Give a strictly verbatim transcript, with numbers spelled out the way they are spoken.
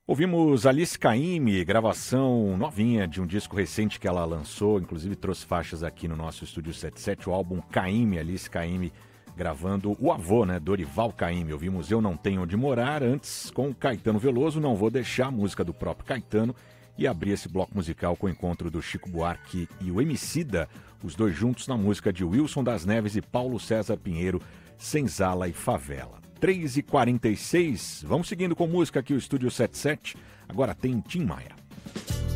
Ouvimos Alice Caymmi, gravação novinha de um disco recente que ela lançou, inclusive trouxe faixas aqui no nosso Estúdio setenta e sete, o álbum Caymmi, Alice Caymmi, gravando o avô, né, Dorival Caymmi. Ouvimos Eu Não Tenho Onde Morar, antes com Caetano Veloso, Não Vou Deixar, música do próprio Caetano, e abri esse bloco musical com o encontro do Chico Buarque e o Emicida, os dois juntos na música de Wilson das Neves e Paulo César Pinheiro, Senzala e Favela. três e quarenta e seis, vamos seguindo com música aqui o Estúdio setenta e sete, agora tem Tim Maia.